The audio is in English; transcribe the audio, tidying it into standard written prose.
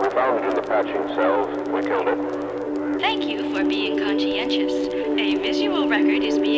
We found it in the patching cells. We killed it. Thank you for being conscientious. A visual record is being